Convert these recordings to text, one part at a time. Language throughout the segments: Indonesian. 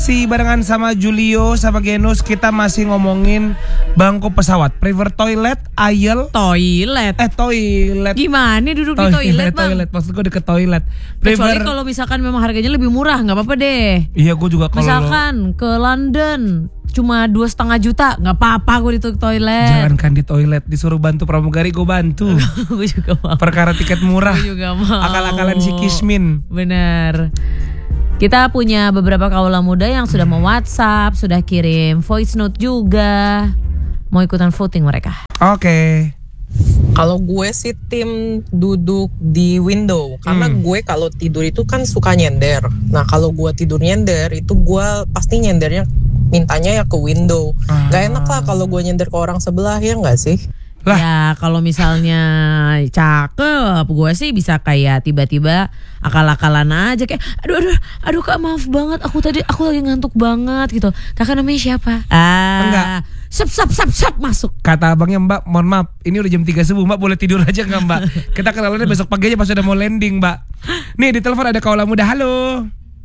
Si barengan sama Julio sama Genus, kita masih ngomongin bangku pesawat. Prefer toilet, aisle? Toilet. Toilet. Gimana duduk di toilet, Bang? Toilet, maksud gue deket toilet. Kecuali kalau misalkan memang harganya lebih murah, nggak apa-apa deh. Iya, gue juga kalau misalkan ke London cuma 2,5 juta, nggak apa-apa gue di toilet. Jangankan di toilet, disuruh bantu pramugari gue bantu. Gue juga mau. Perkara tiket murah. Gue juga mau. Akal-akalan si Kismin. Bener. Kita punya beberapa kaula muda yang sudah mau WhatsApp, sudah kirim voice note juga. Mau ikutan voting mereka. Oke. Kalau gue sih tim duduk di window. Karena gue kalau tidur itu kan suka nyender. Nah kalau gue tidur nyender itu gue pasti nyendernya mintanya ya ke window. Gak enak lah kalau gue nyender ke orang sebelah, ya gak sih? Lah. Ya kalau misalnya cakep, gue sih bisa kayak tiba-tiba akal-akalan aja kayak aduh kak, maaf banget, aku lagi ngantuk banget gitu. Kakak namanya siapa? Enggak. Sap masuk. Kata abangnya, Mbak, mohon maaf, ini udah jam 3 subuh, Mbak boleh tidur aja nggak, Mbak? Kita kenalannya besok pagi aja pas udah mau landing, Mbak. Nih di telepon ada kaula muda. Halo.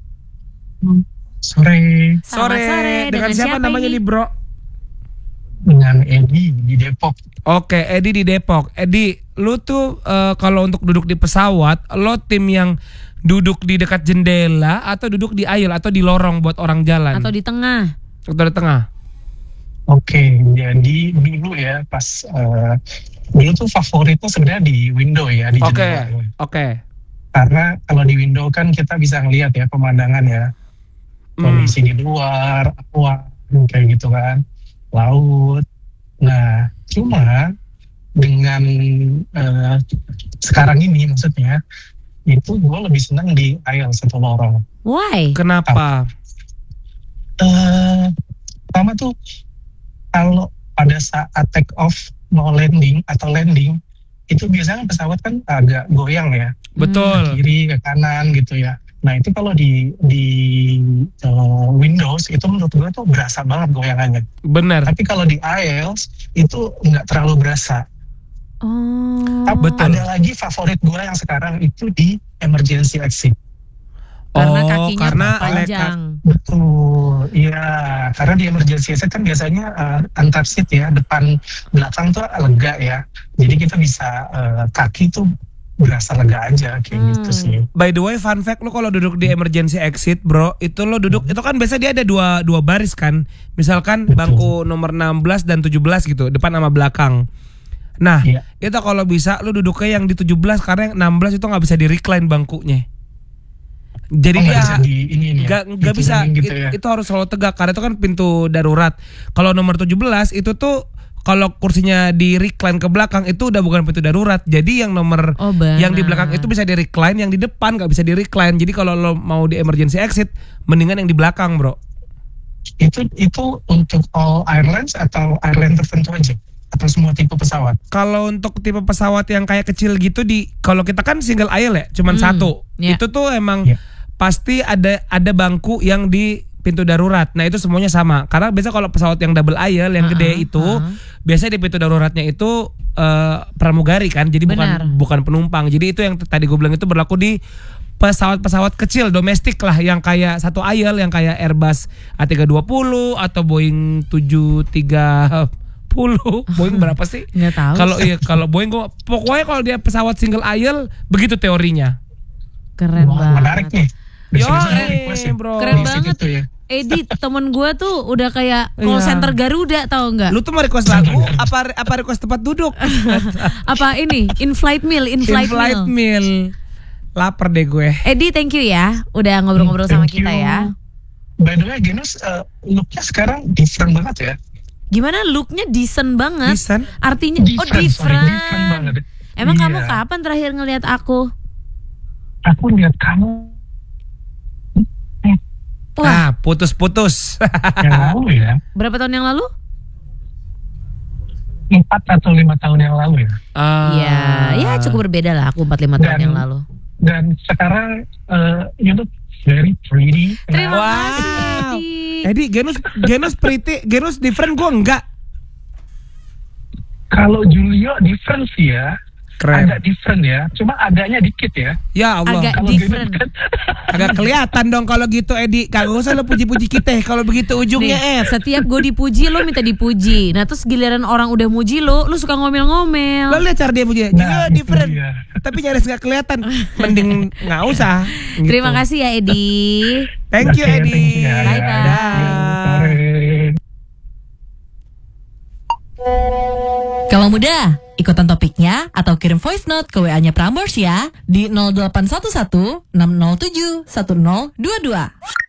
Sore. Dengan siapa namanya nih, Bro? Dengan Edi di Depok. Oke, Edi di Depok. Edi, lu tuh kalau untuk duduk di pesawat, lo tim yang duduk di dekat jendela atau duduk di aisle atau di lorong buat orang jalan? Atau di tengah? Atau di tengah? Oke, jadi dulu ya pas dulu tuh favoritnya sebenarnya di window ya, di jendela. Oke. Karena kalau di window kan kita bisa ngelihat ya pemandangan ya, kondisi di luar, awan kayak gitu kan, laut. Nah, cuma dengan sekarang ini maksudnya itu gue lebih senang di aisle atau lorong. Why? Kenapa? Pertama tuh kalau pada saat take off mau landing itu biasanya pesawat kan agak goyang ya. Betul. Ke kiri ke kanan gitu ya. Nah itu kalau di Windows itu menurut gue tuh berasa banget goyangannya. Benar. Tapi kalau di aisles itu nggak terlalu berasa. Betul. Ada lagi favorit gue yang sekarang itu di emergency exit. Karena kakinya karena panjang. Betul, iya. Karena di emergency exit kan biasanya antar seat ya, depan belakang tuh lega ya. Jadi kita bisa kaki tuh berasa lega aja kayak gitu sih. By the way, fun fact, lo kalau duduk di emergency exit, Bro, itu lo duduk itu kan biasa dia ada dua baris kan. Misalkan bangku nomor 16 dan 17 gitu, depan sama belakang. Nah, itu kalau bisa lo duduknya yang di 17 karena yang 16 itu nggak bisa di recline bangkunya. Jadi dia nggak bisa gitu ya? Itu harus selalu tegak karena itu kan pintu darurat. Kalau nomor 17 itu tuh kalau kursinya di recline ke belakang itu udah bukan pintu darurat. Jadi yang nomor yang di belakang itu bisa di recline, yang di depan nggak bisa di recline. Jadi kalau lo mau di emergency exit, mendingan yang di belakang, Bro. Itu untuk all airlines atau airline tertentu aja? Atau semua tipe pesawat? Kalau untuk tipe pesawat yang kayak kecil gitu kalau kita kan single aisle ya, cuman satu. Itu tuh emang pasti ada bangku yang di pintu darurat. Nah itu semuanya sama. Karena biasa kalau pesawat yang double aisle yang gede itu biasanya di pintu daruratnya itu pramugari kan. Jadi bukan penumpang. Jadi itu yang tadi gue bilang itu berlaku di pesawat-pesawat kecil domestik lah, yang kayak satu aisle, yang kayak Airbus A320 atau Boeing 737. Boeing berapa sih? Nggak tahu. Kalau Boeing pokoknya kalau dia pesawat single aisle begitu teorinya. Keren banget. Menarik nih. Bro. Keren banget. Ya. Edi, temen gue tuh udah kayak call center Garuda, tau nggak? Lu tuh mau request lagu apa request tempat duduk? Apa ini? In-flight meal. Laper deh gue. Edi, thank you ya udah ngobrol-ngobrol sama kita ya. By the way, Genus, looknya sekarang different banget ya. Gimana looknya decent banget? Decent? Artinya different. Emang kamu kapan terakhir ngelihat aku? Aku lihat kamu. Wah, putus-putus. Yang lalu ya. Berapa tahun yang lalu? 4 atau 5 tahun yang lalu ya. Ya cukup berbeda lah. Aku 4-5 tahun yang lalu. Dan sekarang you look very pretty. Terima kasih. Edi, Genus pretty, Genus different, gue enggak. Kalau Julio different sih ya. Keren. agak different ya. Cuma agaknya dikit ya. Ya Allah. Agak Kalau different. Genit kan Agak kelihatan dong kalau gitu Edi. Kagak usah lo puji-puji kita kalau begitu ujungnya Nih, setiap gue dipuji lo minta dipuji. Nah terus giliran orang udah muji lo suka ngomel-ngomel. Lo lihat cara dia puji. Nah, Juga itu different. dia. Tapi nyaris gak kelihatan. Mending nggak usah. Gitu. Terima kasih ya Edi. Thank you Oke, Edi. thank you ya. Bye-bye. Dah. Sore. Kalau mudah, ikutan topiknya atau kirim voice note ke WA-nya Prambors ya di 0811 607 1022.